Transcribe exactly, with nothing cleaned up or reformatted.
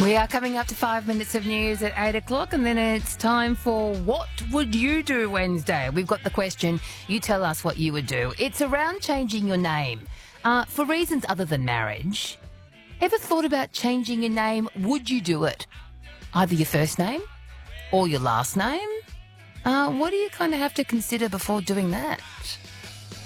We are coming up to five minutes of news at eight o'clock, and then it's time for What Would You Do Wednesday? We've got the question. You tell us what you would do. It's around changing your name uh, for reasons other than marriage. Ever thought about changing your name? Would you do it? Either your first name or your last name? Uh, what do you kind of have to consider before doing that?